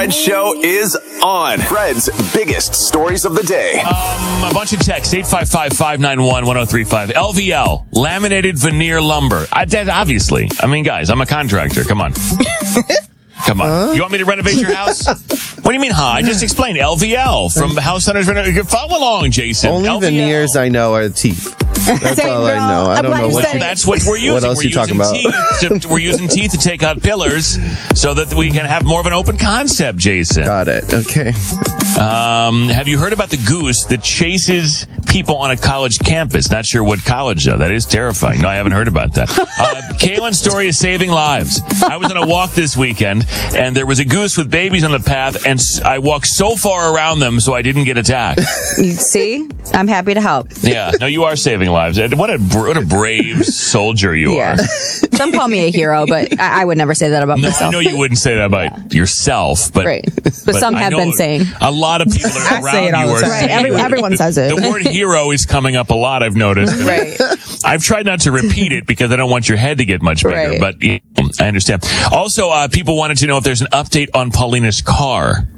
Fred Show is on. Fred's biggest stories of the day. A bunch of texts, 855-591-1035. LVL, laminated veneer lumber. Obviously. I mean, guys, I'm a contractor. Come on. Come on. You want me to renovate your house? What do you mean, I just explained. LVL from House Hunters Renovation. Follow along, Jason. Only LVL. veneers I know are teeth. That's all I know. I don't know what. That's what we're using. What else we're you talking about? We're using teeth to take out pillars so that we can have more of an open concept, Jason. Got it. Okay. Have you heard about the goose that chases people on a college campus? Not sure what college, though. That is terrifying. No, I haven't heard about that. Kaylin's story is saving lives. I was on a walk this weekend, and there was a goose with babies on the path, and I walked so far around them so I didn't get attacked. See? I'm happy to help. Yeah. No, you are saving lives. What a brave soldier you are. Some call me a hero, but I would never say that about myself. I know you wouldn't say that about yourself, but right. But some have been saying. A lot of people are around you are saying. Everyone says it. The word hero is coming up a lot, I've noticed. Right. I've tried not to repeat it because I don't want your head to get much bigger, right. But I understand. Also, people wanted to know if there's an update on Paulina's car.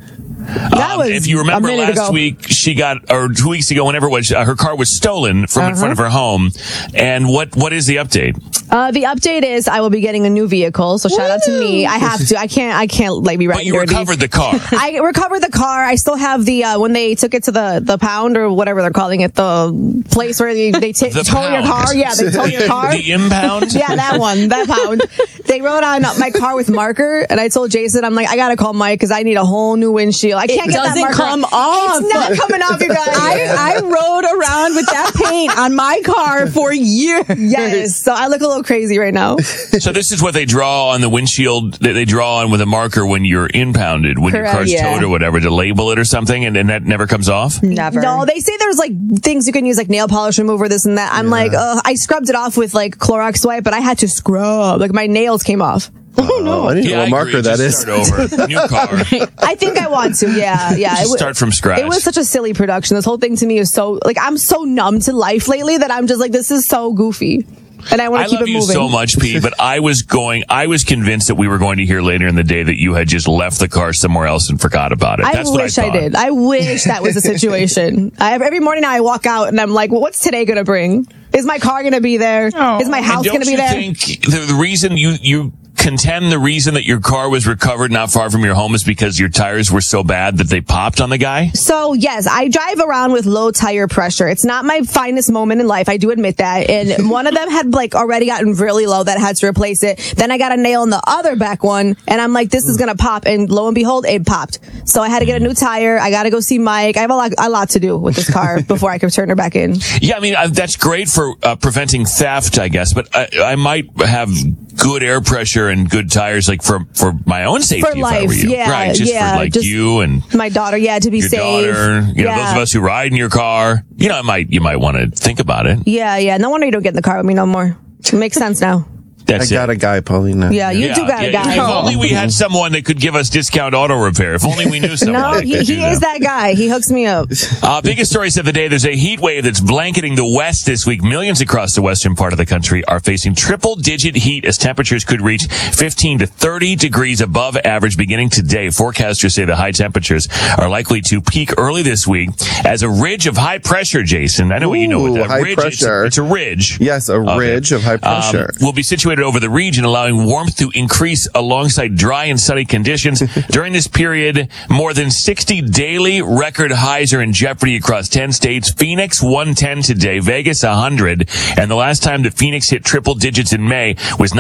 If you remember last week, she got, or 2 weeks ago, whenever it was, her car was stolen from in front of her home. And what is the update? The update is I will be getting a new vehicle. So shout out to me. I have to. I can't like be right. But you recovered the car. I recovered the car. I still have the when they took it to the pound or whatever they're calling it, the place where they tow your car. Yeah, they tow your car. The impound. Yeah, that pound. They wrote on my car with marker, and I told Jason, I'm like, I gotta call Mike because I need a whole new windshield. I can't get that marker. Come off. It's not coming off, you guys. I rode around with that paint on my car for years. Yes, so I look a little crazy right now. So this is what they draw on the windshield, that they draw on with a marker when you're impounded, when your car's towed or whatever, to label it or something, and that never comes off? Never. No, they say there's like things you can use, like nail polish remover, this and that. I'm like, I scrubbed it off with like Clorox wipe, but I had to scrub. Like my nails came off. Oh no! I need to know what marker that is. Start over. New car. I think I want to. Yeah. Start from scratch. It was such a silly production. This whole thing to me is so like I'm so numb to life lately that I'm just like, this is so goofy. And I want to keep it moving. I love you so much, Pete, but I was convinced that we were going to hear later in the day that you had just left the car somewhere else and forgot about it. That's what I thought. I did. I wish that was the situation. Every morning now I walk out and I'm like, well, what's today going to bring? Is my car going to be there? Oh. Is my house going to be there? Don't you think the reason you contend the reason that your car was recovered not far from your home is because your tires were so bad that they popped on the guy? So, yes, I drive around with low tire pressure. It's not my finest moment in life. I do admit that. And one of them had like already gotten really low that I had to replace it. Then I got a nail in the other back one and I'm like, this is going to pop. And lo and behold, it popped. So I had to get a new tire. I got to go see Mike. I have a lot to do with this car before I can turn her back in. Yeah, I mean, that's great for preventing theft, I guess. But I might have good air pressure and good tires, like for my own safety. For life, if I were you. yeah. Right, just for like you and my daughter, to be your safe. Daughter, those of us who ride in your car, you might want to think about it. Yeah. No wonder you don't get in the car with me no more. It makes sense now. I got a guy, Paulina. Yeah, you do got a guy. If only we had someone that could give us discount auto repair. If only we knew someone. No, he is that guy. He hooks me up. Biggest stories of the day. There's a heat wave that's blanketing the West this week. Millions across the western part of the country are facing triple-digit heat as temperatures could reach 15 to 30 degrees above average beginning today. Forecasters say the high temperatures are likely to peak early this week as a ridge of high pressure, Jason. I know what you know with that. High ridge, pressure. It's a ridge. Yes, a ridge of high pressure. Will be situated over the region, allowing warmth to increase alongside dry and sunny conditions. During this period, more than 60 daily record highs are in jeopardy across 10 states. Phoenix, 110 today. Vegas, 100. And the last time that Phoenix hit triple digits in May was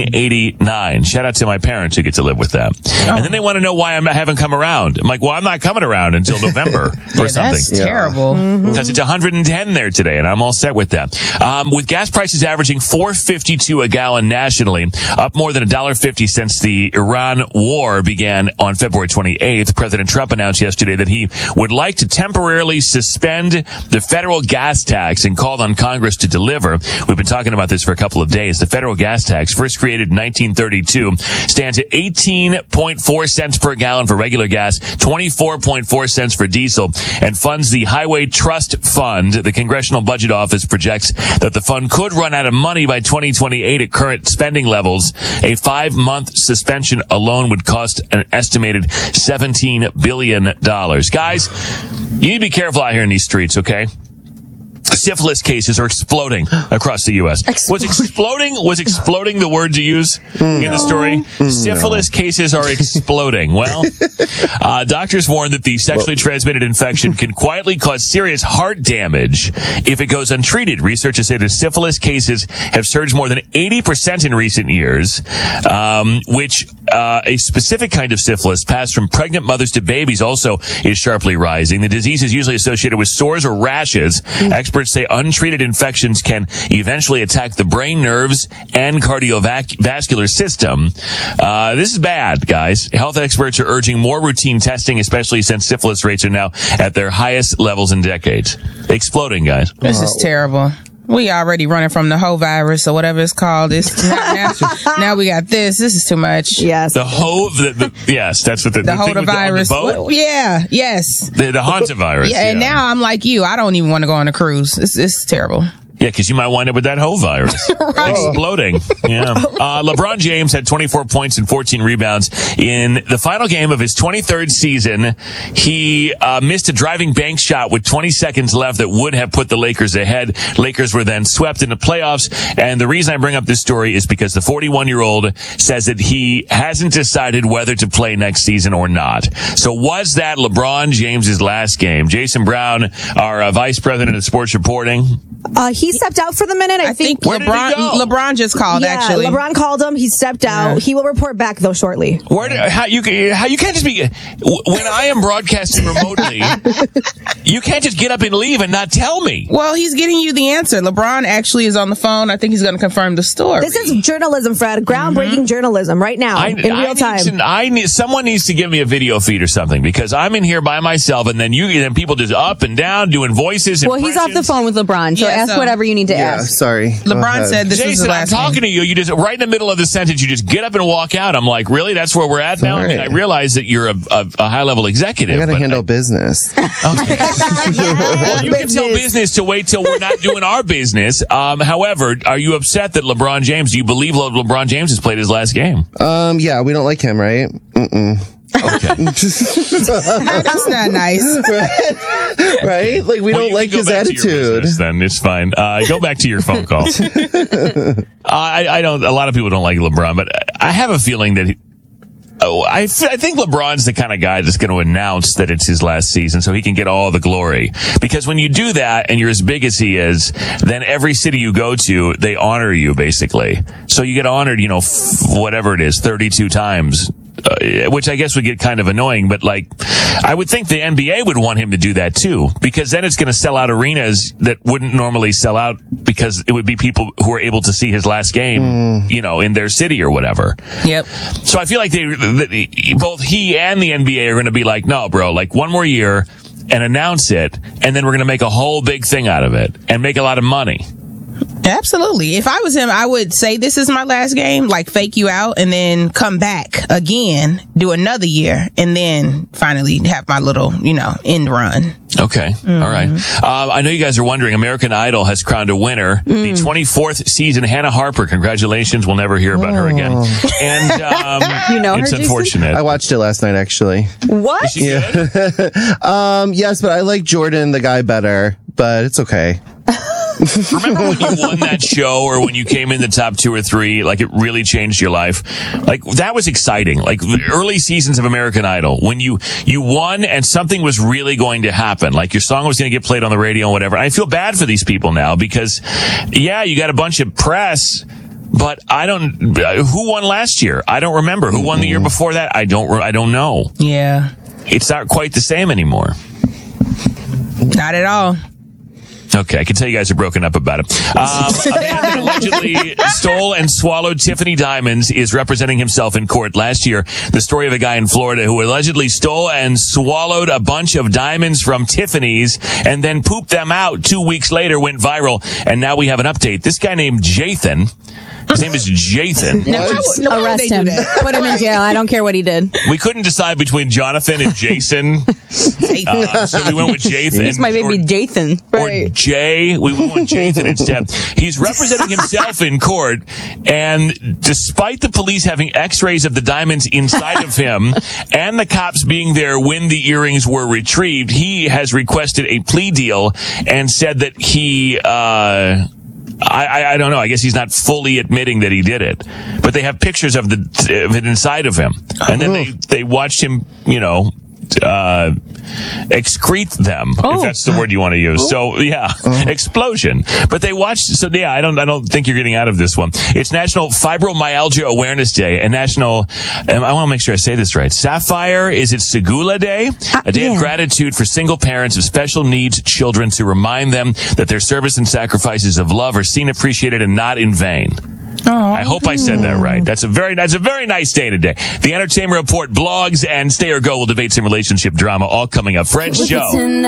1989. Shout out to my parents who get to live with that. Oh. And then they want to know why I haven't come around. I'm like, well, I'm not coming around until November or something. That's terrible. Because it's 110 there today, and I'm all set with that. With gas prices averaging $4.52 a gallon nationally, up more than $1.50 since the Iran war began on February 28th. President Trump announced yesterday that he would like to temporarily suspend the federal gas tax and called on Congress to deliver. We've been talking about this for a couple of days. The federal gas tax, first created in 1932, stands at 18.4 cents per gallon for regular gas, 24.4 cents for diesel, and funds the Highway Trust Fund. The Congressional Budget Office projects that the fund could run out of money by 2028 at current corporate spending levels, a 5-month suspension alone would cost an estimated $17 billion. Guys, you need to be careful out here in these streets, okay? Syphilis cases are exploding across the U.S. Was exploding the word to use in the story? Syphilis cases are exploding. Well, doctors warn that the sexually transmitted infection can quietly cause serious heart damage if it goes untreated. Researchers say that syphilis cases have surged more than 80% in recent years, which a specific kind of syphilis passed from pregnant mothers to babies also is sharply rising. The disease is usually associated with sores or rashes. Experts say untreated infections can eventually attack the brain, nerves, and cardiovascular system. This is bad, guys. Health experts are urging more routine testing, especially since syphilis rates are now at their highest levels in decades. Exploding, guys. This is terrible. We already running from the whole virus or whatever it's called. Now we got this. This is too much. Yes. Yes, that's what the virus. Yeah. Yes. The hantavirus. Yeah. And now I'm like you. I don't even want to go on a cruise. It's terrible. Yeah, because you might wind up with that whole virus. Right. Exploding. Yeah. LeBron James had 24 points and 14 rebounds in the final game of his 23rd season. He missed a driving bank shot with 20 seconds left that would have put the Lakers ahead. Lakers were then swept in the playoffs. And the reason I bring up this story is because the 41-year-old says that he hasn't decided whether to play next season or not. So was that LeBron James's last game? Jason Brown, our vice president of sports reporting. He stepped out for the minute. I think LeBron just called, actually. LeBron called him. He stepped out. Yeah. He will report back, though, shortly. How you can't just be... When I am broadcasting remotely, you can't just get up and leave and not tell me. Well, he's getting you the answer. LeBron actually is on the phone. I think he's going to confirm the story. This is journalism, Fred. Groundbreaking journalism right now in real time. Someone needs to give me a video feed or something, because I'm in here by myself, and then people just up and down doing voices. Well, he's off the phone with LeBron, so ask whatever you need to ask. Sorry. LeBron said this is his last I'm talking to you. You just, right in the middle of the sentence, you just get up and walk out. I'm like, really? That's where we're at now? I mean, I realize that you're a high-level executive. I got to handle business. Okay. Well, you can tell business to wait till we're not doing our business. However, are you upset that LeBron James, do you believe LeBron James has played his last game? Yeah, we don't like him, right? Okay. That's not nice. Right? Like, we don't like his attitude. Then it's fine. Go back to your phone call. I don't, a lot of people don't like LeBron, but I have a feeling that I think LeBron's the kind of guy that's going to announce that it's his last season so he can get all the glory. Because when you do that and you're as big as he is, then every city you go to, they honor you, basically. So you get honored, whatever it is, 32 times. Which I guess would get kind of annoying, but I would think the NBA would want him to do that too, because then it's going to sell out arenas that wouldn't normally sell out, because it would be people who are able to see his last game, in their city or whatever. Yep. So I feel like both he and the NBA are going to be like, no, bro, one more year and announce it, and then we're going to make a whole big thing out of it and make a lot of money. Absolutely. If I was him, I would say this is my last game, fake you out, and then come back again, do another year, and then finally have my little, end run. Okay. Mm-hmm. All right. I know you guys are wondering, American Idol has crowned a winner. The 24th season, Hannah Harper. Congratulations. We'll never hear about her again. And it's unfortunate. I watched it last night, actually. What? Is she good? Yes, but I like Jordan, the guy, better, but it's okay. Remember when you won that show, or when you came in the top 2 or 3, it really changed your life? That was exciting. Early seasons of American Idol, when you won and something was really going to happen, your song was going to get played on the radio and whatever. I feel bad for these people now, because you got a bunch of press, but who won last year? I don't remember. Who won the year before that? I don't know. Yeah. It's not quite the same anymore. Not at all. Okay, I can tell you guys are broken up about it. A man that allegedly stole and swallowed Tiffany diamonds is representing himself in court. Last year, the story of a guy in Florida who allegedly stole and swallowed a bunch of diamonds from Tiffany's and then pooped them out 2 weeks later went viral. And now we have an update. This guy named Jathan His name is Jathan. Now, why would Arrest they do him. that? Put him in jail. I don't care what he did. We couldn't decide between Jonathan and Jason, so we went with Jathan. It's my baby Jathan. Or Jay. We went with Jathan instead. He's representing himself in court, and despite the police having x-rays of the diamonds inside of him and the cops being there when the earrings were retrieved, he has requested a plea deal and said that he, I don't know. I guess he's not fully admitting that he did it, but they have pictures of it inside of him, and then they watched him, excrete them, if that's the word you want to use. So yeah, explosion. But they watched. So yeah, I don't think you're getting out of this one. It's National Fibromyalgia Awareness Day and National. I want to make sure I say this right. Sapphire, is it Segula Day? A day of gratitude for single parents of special needs children to remind them that their service and sacrifices of love are seen, appreciated, and not in vain. I hope I said that right. That's a very nice day today. The Entertainment Report, blogs, and Stay or Go will debate some relationship drama all coming up. Fred's show.